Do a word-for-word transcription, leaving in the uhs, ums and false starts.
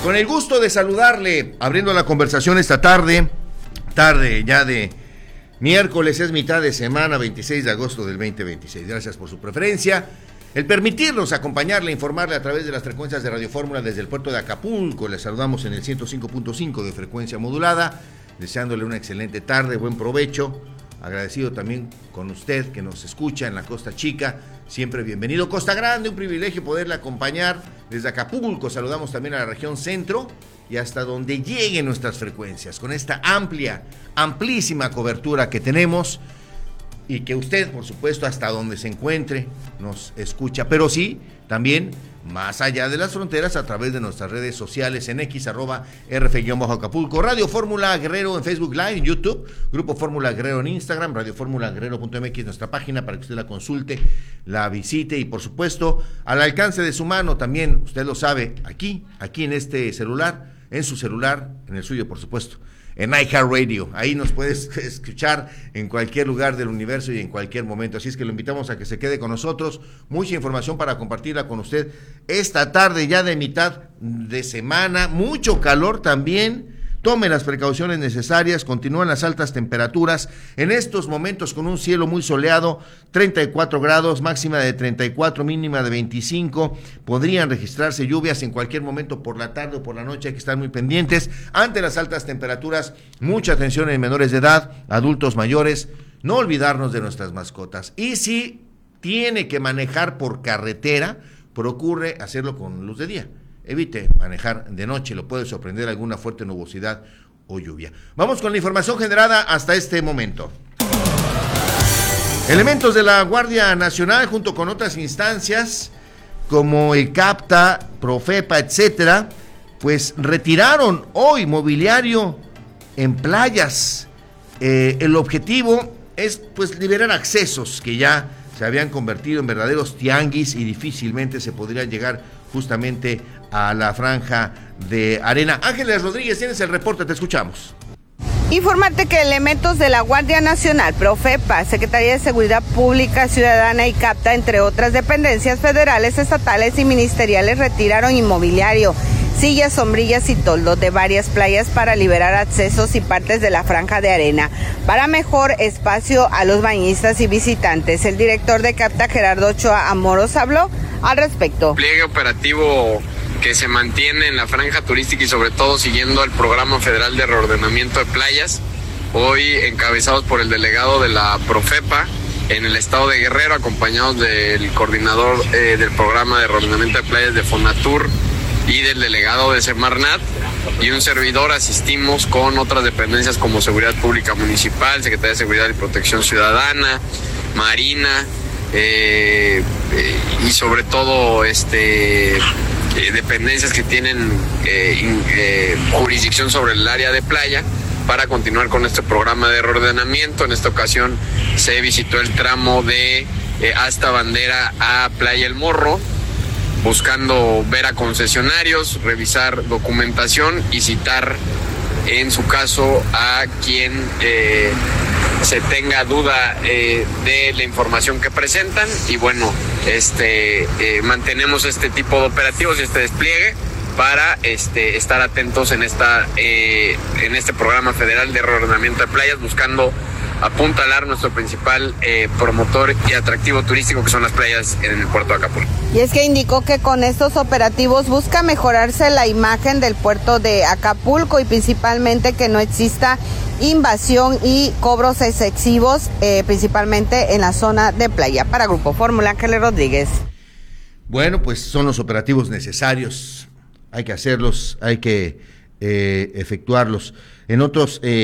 Con el gusto de saludarle, abriendo la conversación esta tarde, tarde ya de miércoles, es mitad de semana, veintiséis de agosto del veinte veintiséis. Gracias por su preferencia, el permitirnos acompañarle, informarle a través de las frecuencias de Radio Fórmula desde el puerto de Acapulco. Le saludamos en el ciento cinco punto cinco de frecuencia modulada, deseándole una excelente tarde, buen provecho. Agradecido también con usted que nos escucha en la Costa Chica, siempre bienvenido. Costa Grande, un privilegio poderle acompañar desde Acapulco. Saludamos también a la región centro y hasta donde lleguen nuestras frecuencias, con esta amplia, amplísima cobertura que tenemos y que usted, por supuesto, hasta donde se encuentre, nos escucha. Pero sí, también más allá de las fronteras, a través de nuestras redes sociales en X, arroba R F-Acapulco, Radio Fórmula Guerrero en Facebook Live, en YouTube, Grupo Fórmula Guerrero en Instagram, Radio Fórmula Guerrero punto M X, nuestra página para que usted la consulte, la visite y, por supuesto, al alcance de su mano también, usted lo sabe, aquí, aquí en este celular, en su celular, en el suyo, por supuesto, en iHeartRadio. Ahí nos puedes escuchar en cualquier lugar del universo y en cualquier momento. Así es que lo invitamos a que se quede con nosotros. Mucha información para compartirla con usted esta tarde ya de mitad de semana. Mucho calor también. Tome las precauciones necesarias. Continúan las altas temperaturas. En estos momentos con un cielo muy soleado, treinta y cuatro grados, máxima de treinta y cuatro, mínima de veinticinco. Podrían registrarse lluvias en cualquier momento por la tarde o por la noche. Hay que estar muy pendientes. Ante las altas temperaturas, mucha atención en menores de edad, adultos mayores. No olvidarnos de nuestras mascotas. Y si tiene que manejar por carretera, procure hacerlo con luz de día. Evite manejar de noche, lo puede sorprender alguna fuerte nubosidad o lluvia. Vamos con la información generada hasta este momento. Elementos de la Guardia Nacional, junto con otras instancias como el CAPTA, Profepa, etcétera, pues retiraron hoy mobiliario en playas. Eh, el objetivo es pues liberar accesos que ya se habían convertido en verdaderos tianguis y difícilmente se podría llegar justamente a la franja de arena. Ángeles Rodríguez, tienes el reporte, te escuchamos. Informarte que elementos de la Guardia Nacional, Profepa, Secretaría de Seguridad Pública Ciudadana y CAPTA, entre otras dependencias federales, estatales y ministeriales, retiraron inmobiliario, sillas, sombrillas y toldos de varias playas para liberar accesos y partes de la franja de arena para mejor espacio a los bañistas y visitantes. El director de CAPTA, Gerardo Ochoa Amoros, habló al respecto. Pliegue operativo que se mantiene en la franja turística y sobre todo siguiendo el Programa Federal de Reordenamiento de Playas, hoy encabezados por el delegado de la Profepa en el estado de Guerrero, acompañados del coordinador eh, del Programa de Reordenamiento de Playas de Fonatur y del delegado de Semarnat, y un servidor. Asistimos con otras dependencias como Seguridad Pública Municipal, Secretaría de Seguridad y Protección Ciudadana, Marina, eh, eh, y sobre todo este eh, dependencias que tienen eh, in, eh, jurisdicción sobre el área de playa, para continuar con este programa de reordenamiento. En esta ocasión se visitó el tramo de eh, hasta Bandera a Playa El Morro, buscando ver a concesionarios, revisar documentación y citar, en su caso, a quien eh, se tenga duda eh, de la información que presentan. Y bueno, este eh, mantenemos este tipo de operativos y este despliegue para este estar atentos en esta eh, en este programa federal de reordenamiento de playas, buscando apuntalar nuestro principal eh, promotor y atractivo turístico, que son las playas en el puerto de Acapulco. Y es que indicó que con estos operativos busca mejorarse la imagen del puerto de Acapulco y principalmente que no exista invasión y cobros excesivos, eh, principalmente en la zona de playa. Para Grupo Fórmula, Ángeles Rodríguez. Bueno, pues son los operativos necesarios. Hay que hacerlos, hay que eh, efectuarlos. En otros... Eh,